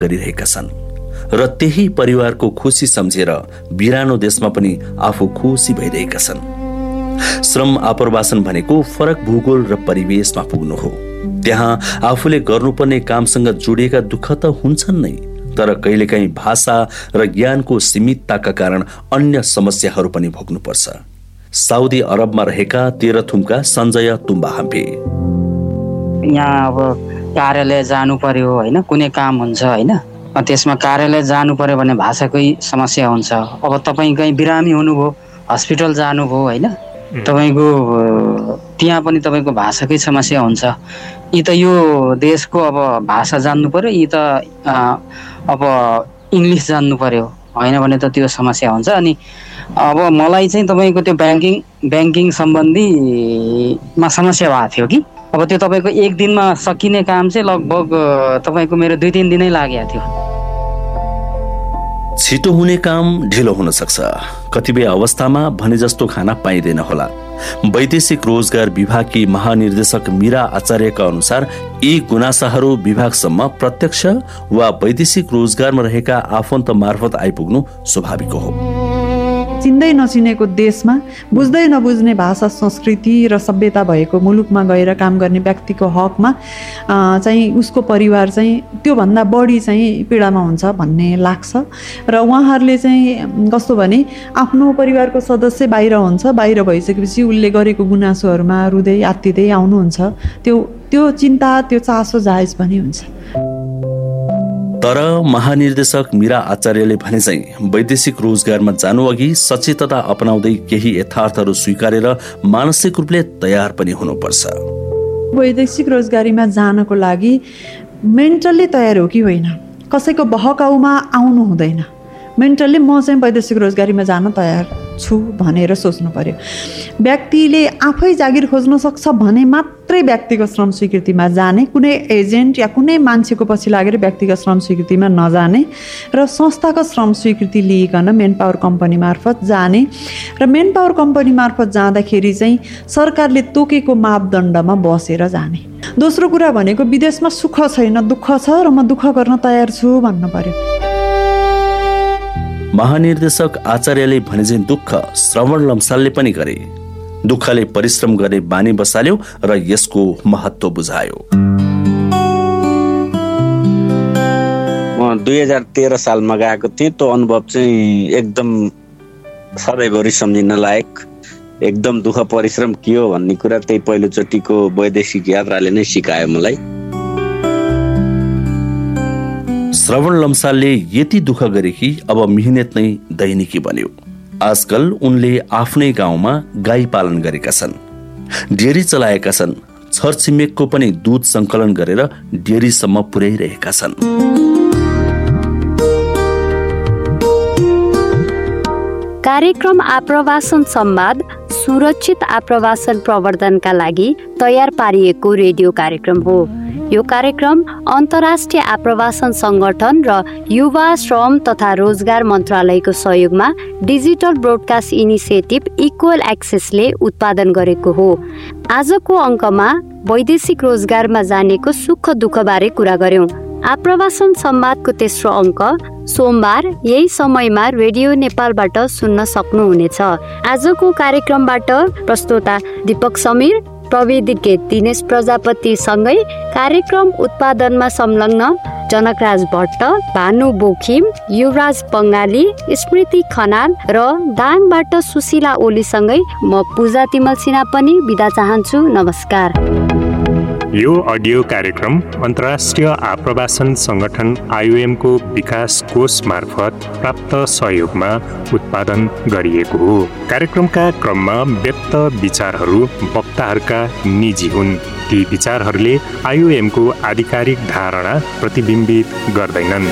गरिरहेका छन् र त्यही परिवारको खुसी सम्झेर बिरानो देशमा पनि आफू खुसी भइरहेका छन्। श्रम आप्रवासन भनेको फरक भूगोल र परिवेशमा पुग्नु हो। त्यहाँ आफूले गर्नुपर्ने कामसँग जोडिएका दुःख त हुन्छन् नै, तर कहिलेकाहीँ भाषा र ज्ञानको सीमितताका कारण अन्य समस्याहरू पनि भोग्नुपर्छ। साउदी अरबमा रहेका तेह्रथुमका सञ्जय तुम्बाहाम्पे। यहाँ अब कार्यालय जानु पर्यो होइन, कुनै काम हुन्छ होइन, त्यसमा कार्यालय जानु पर्यो भने भाषाकै समस्या हुन्छ। अब तपाईँ कहीँ बिरामी हुनुभयो, हस्पिटल जानुभयो होइन, तपाईँको त्यहाँ पनि तपाईँको भाषाकै समस्या हुन्छ। यी त यो देशको अब भाषा जान्नु पर्यो, यी त अब इङ्ग्लिस जान्नु पर्यो होइन भने त त्यो समस्या हुन्छ। अनि अब मलाई चाहिँ तपाईँको त्यो ब्याङ्किङ सम्बन्धीमा समस्या भएको थियो कि अब त्यो तपाईँको एक दिनमा सकिने काम चाहिँ लगभग तपाईँको मेरो 2-3 दिनै लागेको थियो। छिटो हुने काम ढिलो हुन सक्छ, कतिपय अवस्थामा भने जस्तो खाना पाइँदैन होला। वैदेशिक रोजगार विभागकी महानिर्देशक मीरा आचार्यका अनुसार यी गुनासाहरू विभागसम्म प्रत्यक्ष वा वैदेशिक रोजगारमा रहेका आफन्त मार्फत आइपुग्नु स्वाभाविक हो। चिन्दै नचिनेको देशमा बुझ्दै नबुझ्ने भाषा, संस्कृति र सभ्यता भएको मुलुकमा गएर काम गर्ने व्यक्तिको हकमा चाहिँ उसको परिवार चाहिँ त्योभन्दा बढी चाहिँ पीडामा हुन्छ भन्ने लाग्छ। र उहाँहरूले चाहिँ कस्तो भने आफ्नो परिवारको सदस्य बाहिर हुन्छ, बाहिर भइसकेपछि उसले गरेको गुनासोहरूमा रुँदै आत्तिँदै आउनुहुन्छ। त्यो चिन्ता, त्यो चासो जायज पनि हुन्छ। तर महानिर्देशक मीरा आचार्यले भने चाहिँ वैदेशिक रोजगारमा जानु अघि सचेतता अपनाउँदै केही यथार्थहरू स्वीकारेर मानसिक रूपले तयार पनि हुनुपर्छ। वैदेशिक रोजगारीमा जानको लागि मेन्टल्ली तयार हो कि होइन, कसैको बहकाउमा आउनु हुँदैन। मेन्टल्ली म चाहिँ वैदेशिक रोजगारीमा जान तयार छु भनेर सोच्नु पर्यो। व्यक्तिले आफै जागिर खोज्न सक्छ भने मात्रै व्यक्तिगत श्रम स्वीकृतिमा जाने, कुनै एजेन्ट या कुनै मान्छेको पछि लागेर व्यक्तिगत श्रम स्वीकृतिमा नजाने र संस्थागत श्रम स्वीकृति लिइकन मेन पावर कम्पनी मार्फत जाने। र मेन पावर कम्पनी मार्फत जाँदाखेरि चाहिँ सरकारले तोकेको मापदण्डमा बसेर जाने। दोस्रो कुरा भनेको विदेशमा सुख छैन, दुःख छ र म दुःख गर्न तयार छु भन्नु पर्यो। महानिर्देशक आचार्यले भने चाहिँ दुःख श्रवण लम्सालले पनि गरे। दुःखले परिश्रम गर्ने बानी बसाल्यो र यसको महत्त्व बुझायो। म 2013 सालमा गएको थिएँ। त्यो अनुभव चाहिँ एकदम सधैँभरि सम्झिन लायक, एकदम दुःख परिश्रम के हो भन्ने कुरा त्यही पहिलोचोटिको वैदेशिक यात्राले नै सिकायो मलाई। श्रवण लम्सालले यति दुःख गरे कि अब मिहिनेत नै दैनिकी बन्यो। आजकल उनले आफ्नै गाउँमा गाई पालन गरेका छन्, डेरी चलाएका छन्, छरछिमेकको पनि दूध संकलन गरेर डेरीसम्म पुर्याइरहेका छन्। कार्यक्रम आप्रवासन संवाद सुरक्षित आप्रवासन प्रवर्धनका लागि तयार पारिएको रेडियो कार्यक्रम हो। यो कार्यक्रम अन्तर्राष्ट्रिय आप्रवासन संगठन र युवा श्रम तथा रोजगार मन्त्रालयको सहयोगमा डिजिटल ब्रोडकास्ट इनिसिएटिभ इक्वल एक्सेसले उत्पादन गरेको हो। आजको अङ्कमा वैदेशिक रोजगारमा जानेको सुख दुःखबारे कुरा गर्यौं। आप्रवासन संवादको तेस्रो अङ्क सोमबार यही समयमा रेडियो नेपालबाट सुन्न सक्नुहुनेछ। आजको कार्यक्रमबाट प्रस्तोता दीपक समीर, प्रविधि दिनेश प्रजापति सँगै कार्यक्रम उत्पादनमा संलग्न जनकराज भट्ट, भानु बोखिम, युवराज बङ्गाली, स्मृति खनाल र दाङबाट सुशीला ओलीसँगै म पूजा तिमल सिन्हा पनि बिदा चाहन्छु। नमस्कार। यो अडियो कार्यक्रम अन्तर्राष्ट्रिय आप्रवासन संगठन IOM को विकास कोष मार्फत प्राप्त सहयोगमा उत्पादन गरिएको हो। कार्यक्रमका क्रममा व्यक्त विचारहरू वक्ताहरूका निजी हुन्। ती विचारहरूले IOM को आधिकारिक धारणा प्रतिबिम्बित गर्दैनन्।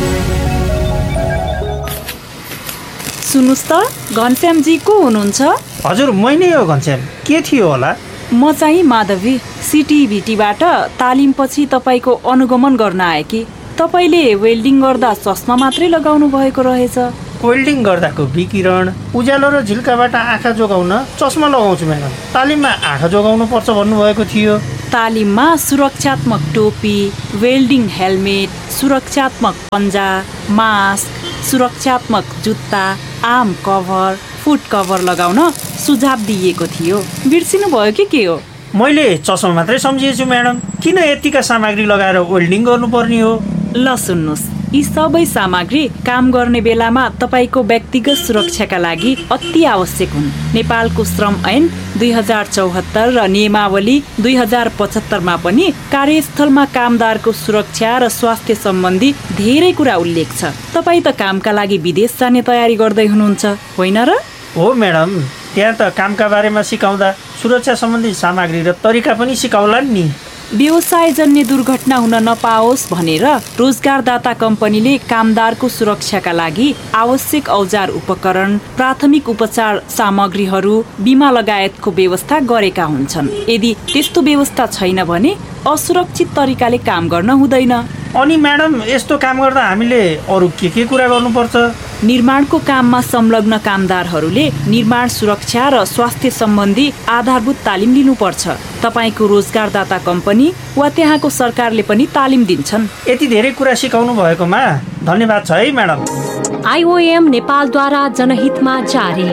सुन्नुस् त, घनश्यामजी को हुनुहुन्छ? हजुर, मै नै हो घनश्याम। के थियो होला? म चाहिँ माधवी, CTVTबाट तालिमपछि तपाईँको अनुगमन गर्न आए कि तपाईँले वेल्डिङ गर्दा चस्मा मात्रै लगाउनु भएको रहेछ। वेल्डिङ गर्दाको विकिरण, उज्यालो र झिल्काबाट आँखा जोगाउन चस्मा लगाउँछु म्याडम। तालिममा आँखा जोगाउनु पर्छ भन्नुभएको थियो। तालिममा सुरक्षात्मक टोपी, वेल्डिङ हेलमेट, सुरक्षात्मक पन्जा, मास्क, सुरक्षात्मक जुत्ता, आर्म कभर, फुट कभर लगाउन सुझाव दिइएको थियो। बिर्सिनु भयो कि के हो? मैले चस्मा मात्रै सम्झिएछु म्याडम। किन यतिका सामग्री लगाएर वेल्डिङ गर्नुपर्ने हो? ल सुन्नुहोस्, यी सबै सामग्री काम गर्ने बेलामा तपाईँको व्यक्तिगत सुरक्षाका लागि अति आवश्यक हुन्। नेपालको श्रम ऐन 2074 र नियमावली 2075 पनि कार्यस्थलमा कामदारको सुरक्षा र स्वास्थ्य सम्बन्धी धेरै कुरा उल्लेख छ। तपाईँ त कामका लागि विदेश जाने तयारी गर्दै हुनुहुन्छ, होइन र? हो म्याडम, त्यहाँ त कामका बारेमा सिकाउँदा सुरक्षा सम्बन्धी सामग्री र तरिका पनि सिकाउलान् नि। व्यवसायजन्य दुर्घटना हुन नपाओस् भनेर रोजगारदाता कम्पनीले कामदारको सुरक्षाका लागि आवश्यक औजार उपकरण, प्राथमिक उपचार सामग्रीहरू, बिमा लगायतको व्यवस्था गरेका हुन्छन्। यदि त्यस्तो व्यवस्था छैन भने असुरक्षित तरिकाले काम गर्न हुँदैन। अनि म्याडम, यस्तो काम गर्दा हामीले अरू के कुरा गर्नुपर्छ? निर्माणको काममा संलग्न कामदारहरूले निर्माण सुरक्षा र स्वास्थ्य सम्बन्धी आधारभूत तालिम लिनुपर्छ। तपाईँको रोजगारदाता कम्पनी वा त्यहाँको सरकारले पनि तालिम दिन्छन्। यति धेरै कुरा सिकाउनु भएकोमा धन्यवाद छ है म्याडम। IOM नेपालद्वारा जनहितमा जारी।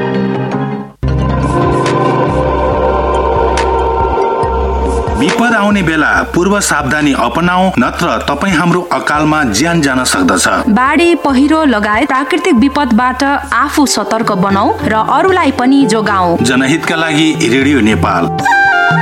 विपद आउने बेला पूर्व सावधानी अपनाऊ, नत्र तपाईँ हाम्रो अकालमा ज्यान जान सक्दछ। बाढी, पहिरो लगायत प्राकृतिक विपदबाट आफू सतर्क बनाऊ र अरूलाई पनि जोगाऊ। जनहितका लागि रेडियो नेपाल।